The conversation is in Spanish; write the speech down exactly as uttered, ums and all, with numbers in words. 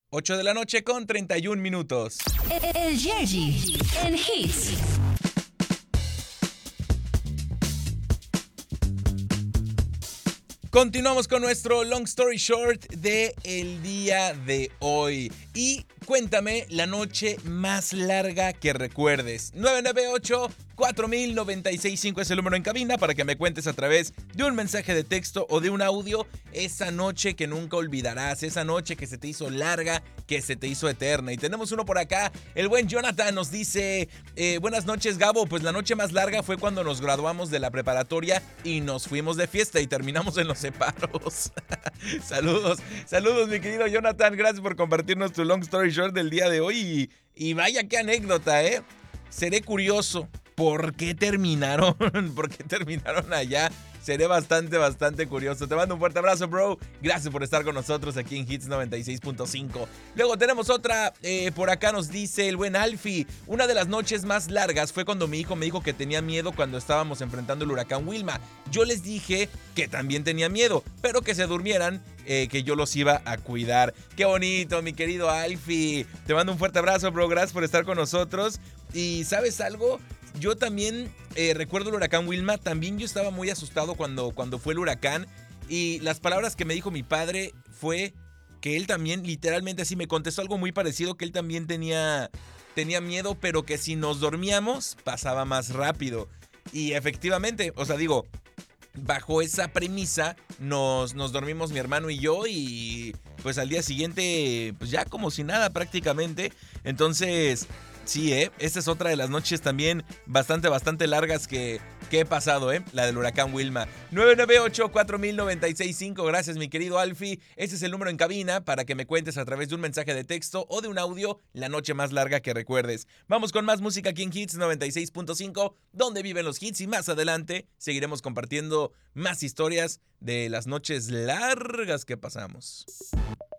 ocho de la noche con treinta y un minutos. El Yerji en Hits. Continuamos con nuestro Long Story Short de el día de hoy. Y cuéntame la noche más larga que recuerdes. nueve nueve ocho, cuatro mil, noventa y seis cinco es el número en cabina para que me cuentes a través de un mensaje de texto o de un audio esa noche que nunca olvidarás, esa noche que se te hizo larga, que se te hizo eterna. Y tenemos uno por acá, el buen Jonathan nos dice, eh, buenas noches Gabo, pues la noche más larga fue cuando nos graduamos de la preparatoria y nos fuimos de fiesta y terminamos en los separos. Saludos, saludos mi querido Jonathan, gracias por compartirnos tu Long Story Short del día de hoy y, y vaya qué anécdota, ¿eh? Seré curioso, ¿por qué terminaron? ¿Por qué terminaron allá? Seré bastante, bastante curioso. Te mando un fuerte abrazo, bro. Gracias por estar con nosotros aquí en Hits noventa y seis punto cinco. Luego tenemos otra, eh, por acá nos dice el buen Alfie. Una de las noches más largas fue cuando mi hijo me dijo que tenía miedo cuando estábamos enfrentando el huracán Wilma. Yo les dije que también tenía miedo, pero que se durmieran, eh, que yo los iba a cuidar. Qué bonito, mi querido Alfie. Te mando un fuerte abrazo, bro. Gracias por estar con nosotros. Y ¿sabes algo? Yo también eh, recuerdo el huracán Wilma, también yo estaba muy asustado cuando, cuando fue el huracán y las palabras que me dijo mi padre fue que él también literalmente así me contestó algo muy parecido, que él también tenía, tenía miedo, pero que si nos dormíamos pasaba más rápido. Y efectivamente, o sea, digo, bajo esa premisa nos, nos dormimos mi hermano y yo y pues al día siguiente pues ya como si nada prácticamente, entonces... Sí, ¿eh? Esta es otra de las noches también bastante, bastante largas que, que he pasado, ¿eh? La del huracán Wilma. nueve nueve ocho, cuatro mil, noventa y seis cinco. Gracias, mi querido Alfie. Ese es el número en cabina para que me cuentes a través de un mensaje de texto o de un audio la noche más larga que recuerdes. Vamos con más música aquí en Hits noventa y seis punto cinco, donde viven los hits. Y más adelante seguiremos compartiendo más historias de las noches largas que pasamos.